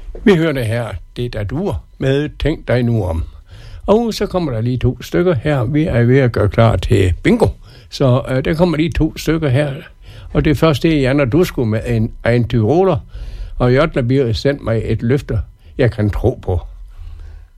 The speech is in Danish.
Vi hører det her, det der dur, med Tænk dig nu om. Og så kommer der lige 2 stykker her. Vi er ved at gøre klar til bingo. Så der kommer lige 2 stykker her. Og det første er Jan og Dusko med en tyroler. Og Jotler bliver sendt mig et løfte, jeg kan tro på.